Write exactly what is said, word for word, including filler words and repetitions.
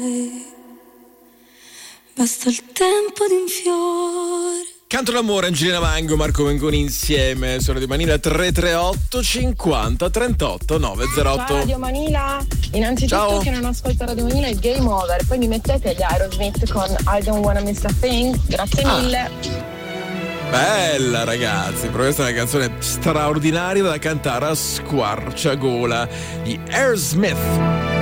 Basta il tempo di un fiore. Canto l'amore, Angelina Mango, Marco Mengoni insieme su Radio Manila. Tre tre otto cinquanta trentotto novecentootto. Ciao Radio Manila, innanzitutto Ciao. Che non ascolta Radio Manila è Game Over, poi mi mettete gli Aerosmith con I Don't Wanna Miss a Thing. Grazie Ah. mille. Bella ragazzi, però questa è una canzone straordinaria da cantare a squarciagola. Gli Aerosmith.